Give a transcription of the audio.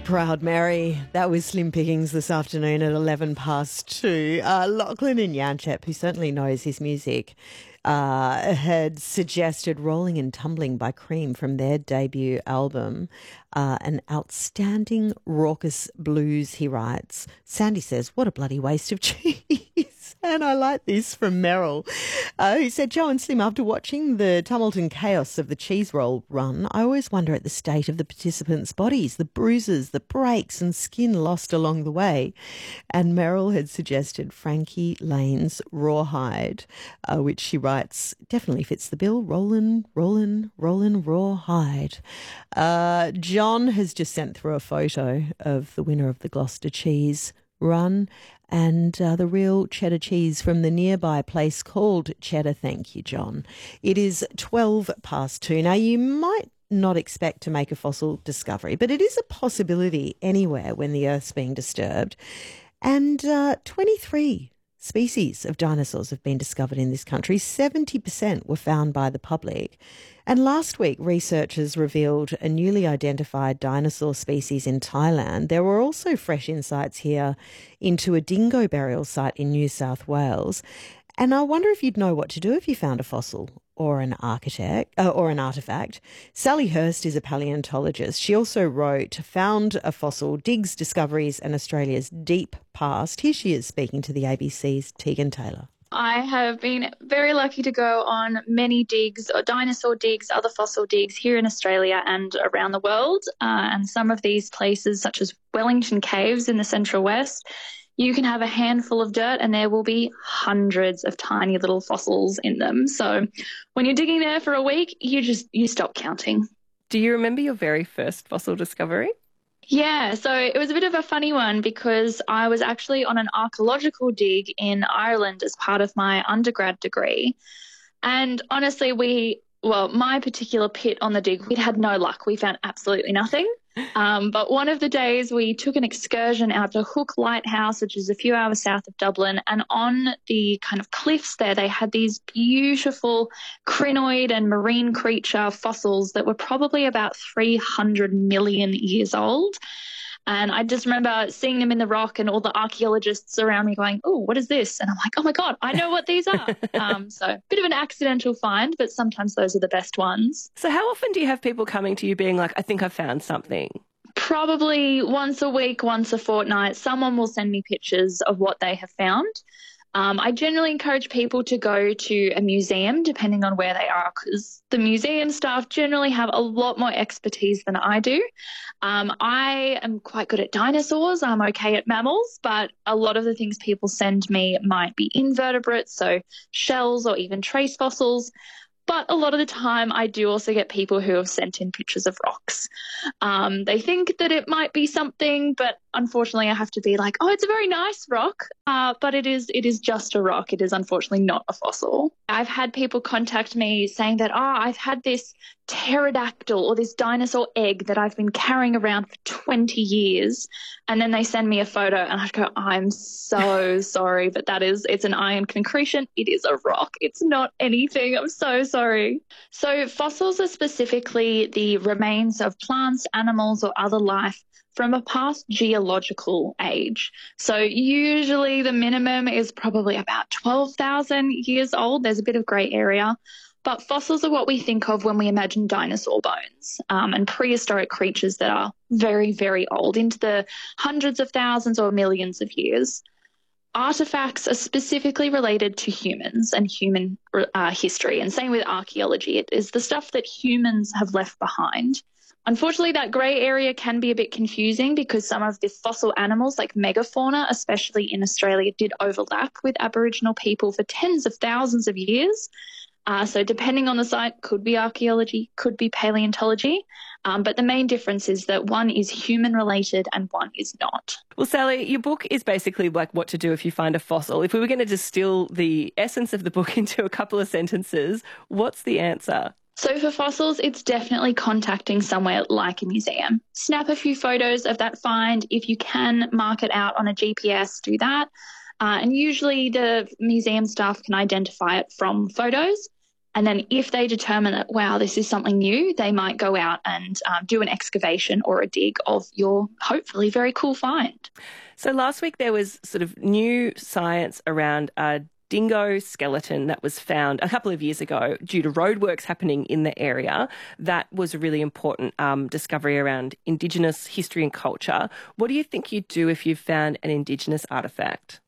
Proud Mary. That was Slim Pickings this afternoon at 2:11. Lachlan and Yanchep, who certainly knows his music, had suggested Rolling and Tumbling by Cream from their debut album. An outstanding raucous blues, he writes. Sandy says, what a bloody waste of cheese. And I like this from Merrill, who said, Joe and Slim, after watching the tumult and chaos of the cheese roll run, I always wonder at the state of the participants' bodies, the bruises, the breaks and skin lost along the way. And Merrill had suggested Frankie Lane's Rawhide, which she writes definitely fits the bill. Rollin', Rawhide. John has just sent through a photo of the winner of the Gloucester Cheese Run and the real cheddar cheese from the nearby place called Cheddar. Thank you, John. It is 2:12. Now, you might not expect to make a fossil discovery, but it is a possibility anywhere when the Earth's being disturbed. And 23 species of dinosaurs have been discovered in this country. 70% were found by the public. And last week, researchers revealed a newly identified dinosaur species in Thailand. There were also fresh insights here into a dingo burial site in New South Wales. And I wonder if you'd know what to do if you found a fossil or an artefact. Sally Hurst is a paleontologist. She also wrote Found a Fossil, Digs, Discoveries and Australia's Deep Past. Here she is speaking to the ABC's Tegan Taylor. I have been very lucky to go on many digs, or dinosaur digs, other fossil digs here in Australia and around the world. And some of these places, such as Wellington Caves in the Central West, you can have a handful of dirt and there will be hundreds of tiny little fossils in them. So when you're digging there for a week, you stop counting. Do you remember your very first fossil discovery? Yeah, so it was a bit of a funny one because I was actually on an archaeological dig in Ireland as part of my undergrad degree. And honestly, my particular pit on the dig, we'd had no luck. We found absolutely nothing. But one of the days we took an excursion out to Hook Lighthouse, which is a few hours south of Dublin, and on the kind of cliffs there, they had these beautiful crinoid and marine creature fossils that were probably about 300 million years old. And I just remember seeing them in the rock and all the archaeologists around me going, oh, what is this? And I'm like, oh, my God, I know what these are. So a bit of an accidental find, but sometimes those are the best ones. So how often do you have people coming to you being like, I think I found something? Probably once a week, once a fortnight. Someone will send me pictures of what they have found. I generally encourage people to go to a museum, depending on where they are, because the museum staff generally have a lot more expertise than I do. I am quite good at dinosaurs. I'm okay at mammals, but a lot of the things people send me might be invertebrates, so shells or even trace fossils. But a lot of the time I do also get people who have sent in pictures of rocks. They think that it might be something, but unfortunately I have to be like, oh, it's a very nice rock, but it is just a rock. It is unfortunately not a fossil. I've had people contact me saying that, I've had this pterodactyl or this dinosaur egg that I've been carrying around for 20 years. And then they send me a photo and I go, I'm so sorry, but it's an iron concretion. It is a rock. It's not anything. I'm so sorry. So fossils are specifically the remains of plants, animals, or other life from a past geological age. So usually the minimum is probably about 12,000 years old. There's a bit of grey area. But fossils are what we think of when we imagine dinosaur bones and prehistoric creatures that are very, very old, into the hundreds of thousands or millions of years. Artifacts are specifically related to humans and human history, and same with archaeology. It is the stuff that humans have left behind. Unfortunately, that grey area can be a bit confusing because some of the fossil animals, like megafauna, especially in Australia, did overlap with Aboriginal people for tens of thousands of years. So depending on the site, could be archaeology, could be paleontology. But the main difference is that one is human-related and one is not. Well, Sally, your book is basically like what to do if you find a fossil. If we were going to distill the essence of the book into a couple of sentences, what's the answer? So for fossils, it's definitely contacting somewhere like a museum. Snap a few photos of that find. If you can mark it out on a GPS, do that. And usually the museum staff can identify it from photos. And then if they determine that, wow, this is something new, they might go out and do an excavation or a dig of your hopefully very cool find. So last week there was sort of new science around a dingo skeleton that was found a couple of years ago due to roadworks happening in the area. That was a really important discovery around Indigenous history and culture. What do you think you'd do if you found an Indigenous artefact?